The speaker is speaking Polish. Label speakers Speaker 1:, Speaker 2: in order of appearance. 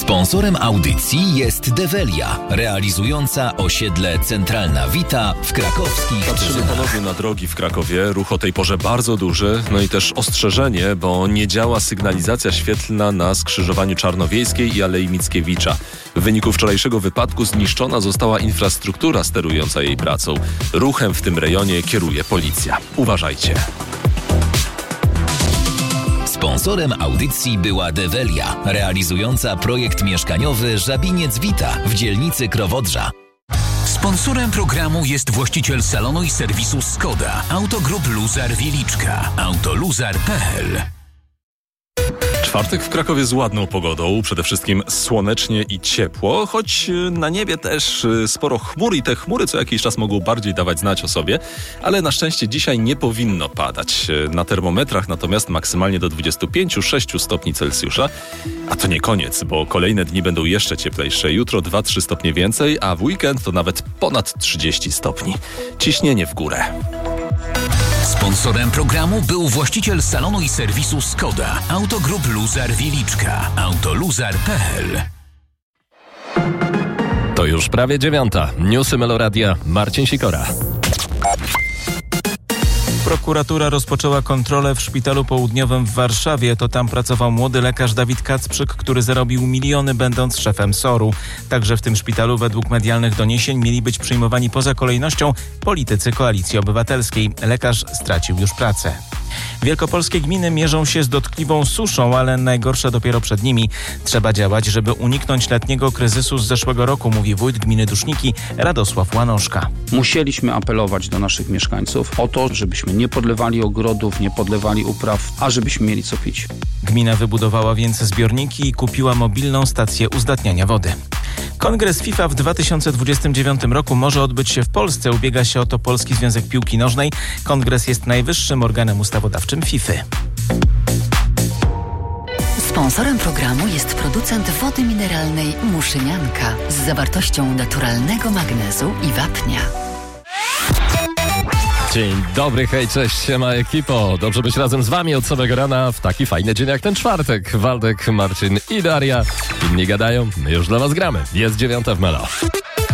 Speaker 1: Sponsorem audycji jest Develia, realizująca osiedle Centralna Wita w krakowskich
Speaker 2: Patrzymy
Speaker 1: Cieszynach.
Speaker 2: ponownie na drogi w Krakowie. Ruch o tej porze bardzo duży. No i też ostrzeżenie, bo nie działa sygnalizacja świetlna na skrzyżowaniu Czarnowiejskiej i Alei Mickiewicza. W wyniku wczorajszego wypadku zniszczona została infrastruktura sterująca jej pracą. Ruchem w tym rejonie kieruje policja. Uważajcie.
Speaker 1: Sponsorem audycji była Develia, realizująca projekt mieszkaniowy Żabiniec Wita w dzielnicy Krowodrza.
Speaker 3: Sponsorem programu jest właściciel salonu i serwisu Skoda, Autogrup Luzar Wieliczka, autoluzar.pl.
Speaker 2: Czwartek w Krakowie z ładną pogodą, przede wszystkim słonecznie i ciepło, choć na niebie też sporo chmur i te chmury co jakiś czas mogą bardziej dawać znać o sobie, ale na szczęście dzisiaj nie powinno padać. Na termometrach natomiast maksymalnie do 25-6 stopni Celsjusza, a to nie koniec, bo kolejne dni będą jeszcze cieplejsze. Jutro 2-3 stopnie więcej, a w weekend to nawet ponad 30 stopni. Ciśnienie w górę.
Speaker 3: Sponsorem programu był właściciel salonu i serwisu Skoda, Autogrup Luzar Wieliczka, autoluzar.pl.
Speaker 4: To już prawie 9:00. Newsy Meloradia, Marcin Sikora.
Speaker 5: Prokuratura rozpoczęła kontrolę w Szpitalu Południowym w Warszawie. To tam pracował młody lekarz Dawid Kacprzyk, który zarobił miliony będąc szefem SOR-u. Także w tym szpitalu według medialnych doniesień mieli być przyjmowani poza kolejnością politycy Koalicji Obywatelskiej. Lekarz stracił już pracę. Wielkopolskie gminy mierzą się z dotkliwą suszą, ale najgorsze dopiero przed nimi. Trzeba działać, żeby uniknąć letniego kryzysu z zeszłego roku, mówi wójt gminy Duszniki Radosław Łanoszka.
Speaker 6: Musieliśmy apelować do naszych mieszkańców o to, żebyśmy nie podlewali ogrodów, nie podlewali upraw, a żebyśmy mieli co pić.
Speaker 5: Gmina wybudowała więc zbiorniki i kupiła mobilną stację uzdatniania wody. Kongres FIFA w 2029 roku może odbyć się w Polsce. Ubiega się o to Polski Związek Piłki Nożnej. Kongres jest najwyższym organem ustawodawczym FIFA.
Speaker 7: Sponsorem programu jest producent wody mineralnej Muszynianka z zawartością naturalnego magnezu i wapnia.
Speaker 4: Dzień dobry, hej, cześć, siema ekipo. Dobrze być razem z wami od samego rana w taki fajny dzień jak ten czwartek. Waldek, Marcin i Daria. Inni gadają, my już dla was gramy. Jest 9:00 w Melo.